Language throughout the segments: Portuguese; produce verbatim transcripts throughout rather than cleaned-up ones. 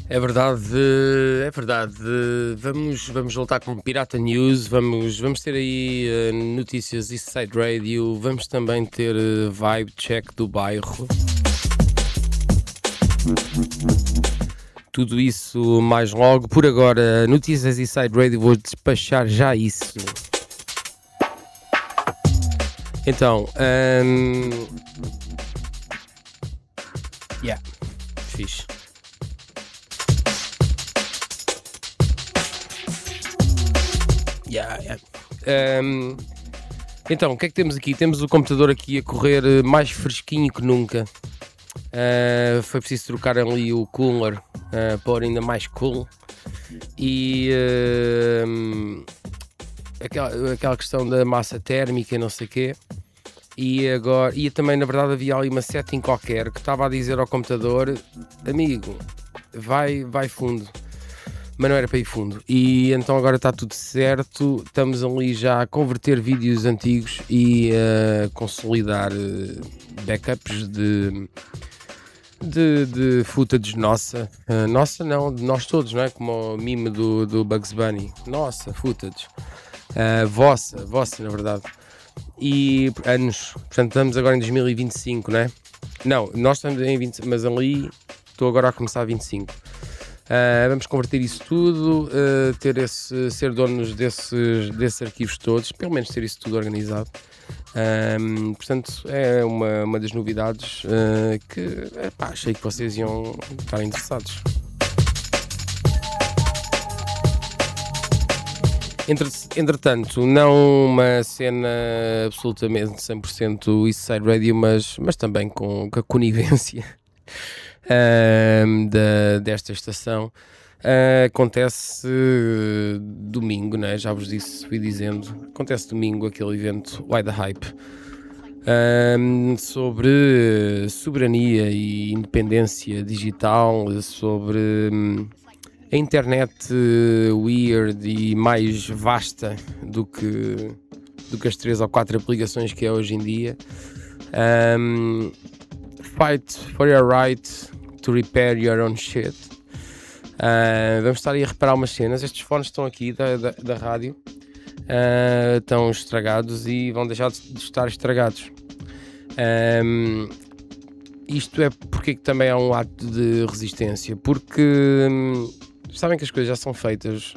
É verdade, é verdade. Vamos, vamos voltar com Pirata News, vamos, vamos ter aí uh, notícias Eastside Radio, vamos também ter uh, vibe check do bairro. Tudo isso mais logo. Por agora, notícias Eastside Radio, vou despachar já isso. Então, um... yeah, fixe. Yeah, yeah. Um, então, o que é que temos aqui? Temos o computador aqui a correr mais fresquinho que nunca. Uh, foi preciso trocar ali o cooler uh, para ainda mais cool. E uh, aquela, aquela questão da massa térmica e não sei o quê. E agora, e também na verdade havia ali uma setting qualquer que estava a dizer ao computador: amigo, vai, vai fundo. Mas não era para ir fundo. E então agora está tudo certo. Estamos ali já a converter vídeos antigos e a uh, consolidar uh, backups de, de, de footage nossa. Uh, nossa não, de nós todos, não é? Como o meme do, do Bugs Bunny. Nossa, footage. Uh, vossa, vossa na verdade. E anos. Portanto estamos agora em dois mil e vinte e cinco, não é? Não, nós estamos em vinte, mas ali estou agora a começar a vinte e cinco. Uh, vamos converter isso tudo, uh, ter esse, ser donos desses, desses arquivos todos, pelo menos ter isso tudo organizado. Um, portanto, é uma, uma das novidades uh, que epá, achei que vocês iam estar interessados. Entretanto, não uma cena absolutamente cem por cento Eastside Radio, mas, mas também com, com a conivência Um, da, desta estação. Uh, acontece uh, domingo, né? Já vos disse, fui dizendo, acontece domingo aquele evento Why the Hype um, sobre soberania e independência digital, sobre um, a internet uh, weird e mais vasta do que, do que as três ou quatro aplicações que é hoje em dia. Um, Fight for your right to repair your own shit. Uh, vamos estar aí a reparar umas cenas. Estes fones estão aqui da, da, da rádio, uh, estão estragados e vão deixar de estar estragados. Um, isto é porque também é um ato de resistência, porque um, sabem que as coisas já são feitas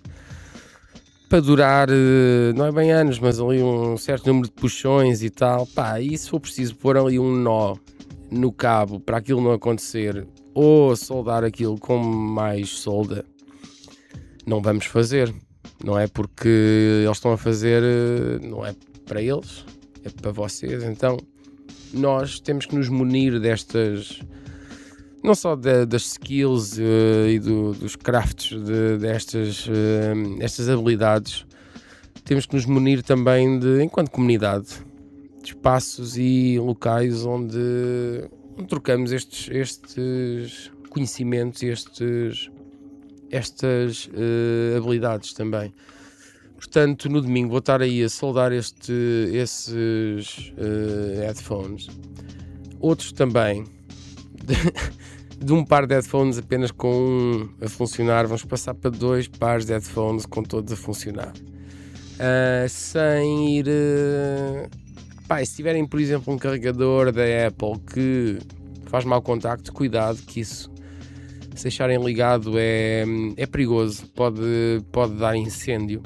para durar, não é bem anos, mas ali um certo número de puxões e tal. Pá, e se for preciso pôr ali um nó no cabo para aquilo não acontecer, ou soldar aquilo com mais solda, não vamos fazer. Não é porque eles estão a fazer, não é para eles, é para vocês. Então nós temos que nos munir destas, não só de, das skills uh, e do, dos crafts de, destas uh, estas habilidades, temos que nos munir também de, enquanto comunidade, espaços e locais onde, onde trocamos estes, estes conhecimentos, estes, estas uh, habilidades também. Portanto, no domingo vou estar aí a soldar este, esses uh, headphones. Outros também, de, de um par de headphones apenas com um a funcionar, vamos passar para dois pares de headphones com todos a funcionar. Uh, sem ir... Uh, Pá, se tiverem, por exemplo, um carregador da Apple que faz mau contacto, cuidado que isso, se deixarem ligado, é, é perigoso, pode, pode dar incêndio.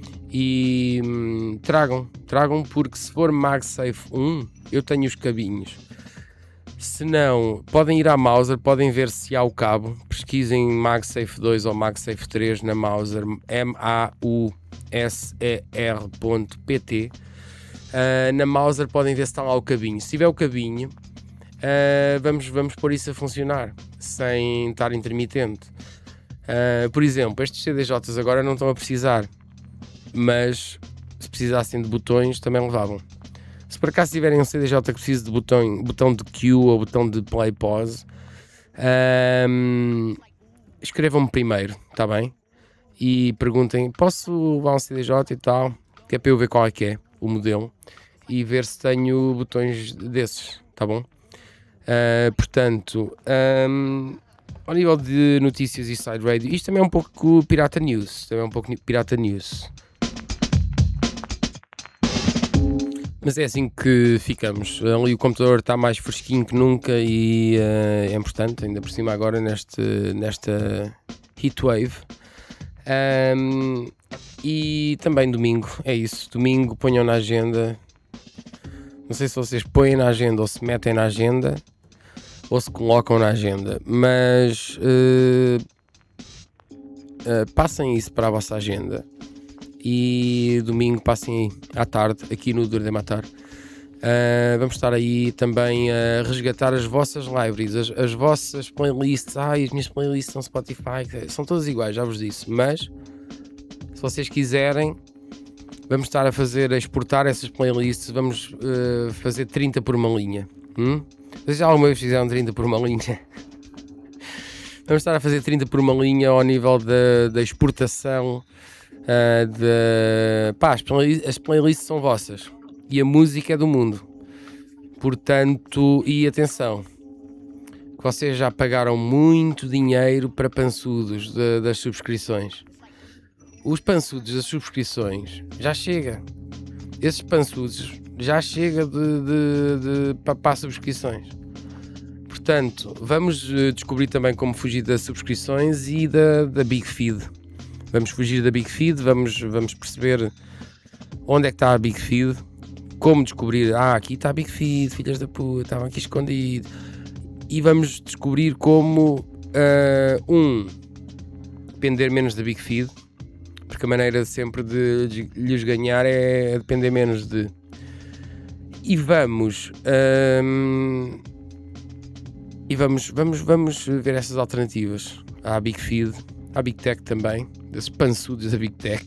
E hum, tragam, tragam porque se for MagSafe um, eu tenho os cabinhos. Se não, podem ir à Mouser, podem ver se há o cabo, pesquisem MagSafe dois ou MagSafe três na Mouser, M A U S E R ponto P T. Uh, na Mouser podem ver se está lá o cabinho. Se tiver o cabinho, uh, vamos, vamos pôr isso a funcionar sem estar intermitente. Uh, por exemplo, estes C D Js agora não estão a precisar, mas se precisassem de botões também levavam. Se por acaso tiverem um C D J que precise de botão, botão de Q ou botão de play pause, um, escrevam-me primeiro, está bem? E perguntem, posso levar um C D J e tal, que é para eu ver qual é que é o modelo e ver se tenho botões desses, tá bom? Uh, portanto, um, ao nível de notícias e side radio, isto também é um pouco pirata news, também é um pouco pirata news. Mas é assim que ficamos. Ali o computador está mais fresquinho que nunca e uh, é importante, ainda por cima agora neste, nesta heatwave. Um, e também domingo, é isso. Domingo ponham na agenda. Não sei se vocês põem na agenda ou se metem na agenda ou se colocam na agenda, mas uh, uh, passem isso para a vossa agenda. E domingo passem à tarde aqui no Duro de Matar. Uh, vamos estar aí também a resgatar as vossas libraries, as, as vossas playlists. Ai, as minhas playlists são Spotify, são todas iguais, já vos disse. Mas se vocês quiserem, vamos estar a fazer, a exportar essas playlists. Vamos uh, fazer trinta por uma linha. Hum? Vocês já alguma vez fizeram trinta por uma linha? Vamos estar a fazer trinta por uma linha ao nível da, da exportação. Uh, de, pá, as, play, as playlists são vossas e a música é do mundo, portanto, e atenção, que vocês já pagaram muito dinheiro para pançudos de, das subscrições. Os pançudos das subscrições já chega, esses pançudos já chega de, de, de, para, para subscrições. Portanto, vamos descobrir também como fugir das subscrições e da, da Big Feed. Vamos fugir da Big Feed, vamos, vamos perceber onde é que está a Big Feed, como descobrir, ah, aqui está a Big Feed, filhas da puta, estavam aqui escondidos. E vamos descobrir como, uh, um, depender menos da Big Feed, porque a maneira sempre de, de lhes ganhar é depender menos de... E vamos... Um, e vamos, vamos, vamos ver essas alternativas à Big Feed, à Big Tech também, desses pançudos da Big Tech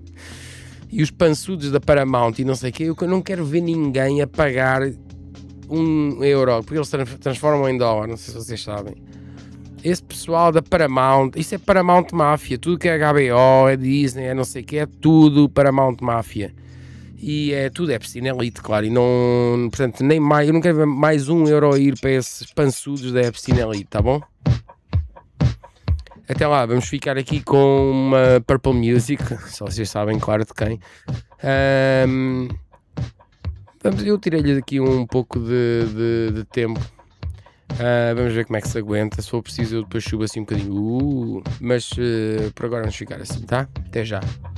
e os pançudos da Paramount e não sei o que. Eu não quero ver ninguém a pagar um euro, porque eles transformam em dólar, não sei se vocês sabem. Esse pessoal da Paramount, isso é Paramount Máfia, tudo que é H B O, é Disney, é não sei o que, é tudo Paramount Máfia. E é tudo, é piscina elite, claro, e não, portanto, nem mais, eu não quero ver mais um euro a ir para esses pançudos da piscina elite, tá bom? Até lá, vamos ficar aqui com uma Purple Music, só vocês sabem, claro, de quem. Um, vamos, eu tirei-lhe aqui um pouco de, de, de tempo. Uh, vamos ver como é que se aguenta. Se for preciso, eu depois subo assim um bocadinho. Uh, mas uh, por agora vamos ficar assim, tá? Até já.